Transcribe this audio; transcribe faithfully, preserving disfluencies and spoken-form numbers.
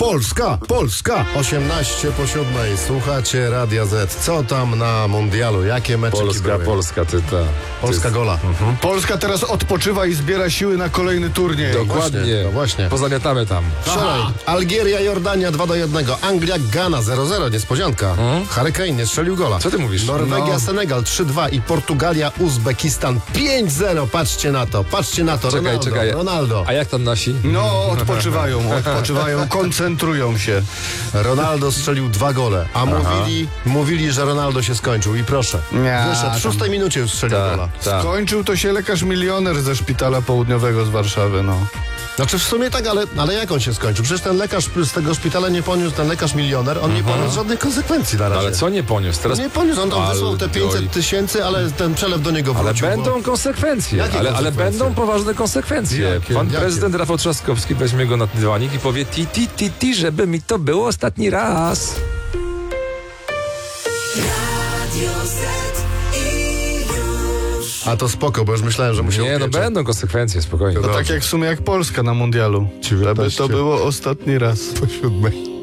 Polska, Polska. osiemnaście po siódmej. Słuchacie Radia Z. Co tam na mundialu? Jakie mecze Polska, były? Polska, ty ta. Polska ty... gola. Mhm. Polska teraz odpoczywa i zbiera siły na kolejny turniej. Dokładnie. Właśnie, no właśnie. Pozamiatamy tam. Wczoraj Algieria, Jordania dwa do jednego. Anglia, Gana zero zero. Niespodzianka. Mhm. Harry Kane nie strzelił gola. Co ty mówisz? Norwegia, No. Senegal trzy dwa i Portugalia, Uzbekistan pięć zero. Patrzcie na to, patrzcie na to. Czekaj, Ronaldo, czekaj. Ronaldo. A jak tam nasi? No, odpoczywają, odpoczywają, koncentrują się. Ronaldo strzelił dwa gole, a mówili, mówili, że Ronaldo się skończył i proszę. Nie, Wyszedł w tam- szóstej minucie już strzelił gola. Ta, ta. Kończył to się lekarz milioner ze szpitala południowego z Warszawy, no. Znaczy w sumie tak, ale, ale jak on się skończył? Przecież ten lekarz z tego szpitala nie poniósł, ten lekarz milioner, on nie poniósł żadnych konsekwencji na razie. Ale co nie poniósł? Teraz... Nie poniósł, on tam Ale wysłał te oj. pięćset tysięcy, ale ten przelew do niego Ale wrócił. będą bo... konsekwencje, Jakie ale, ale konsekwencje? będą poważne konsekwencje. Jakie? Pan Jakie? prezydent Rafał Trzaskowski weźmie go na dywanik i powie ti, ti, ti, ti, żeby mi to było ostatni raz. A to spoko, bo już myślałem, że mu się Nie, no upiecze. będą konsekwencje, spokojnie. To tak jak w sumie jak Polska na mundialu. Żeby dziewiętnaście to było ostatni raz. Po siódmej.